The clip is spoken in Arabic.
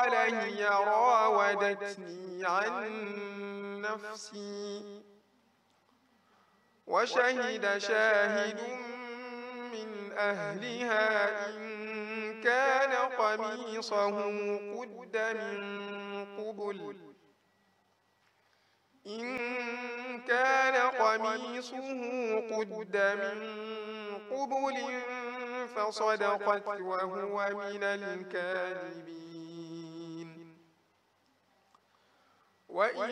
قال هي راودتني عن نفسي وشهد شاهد من أهلها إن كان قميصه قد من قبل فصدقت وهو من الكاذبين. وإن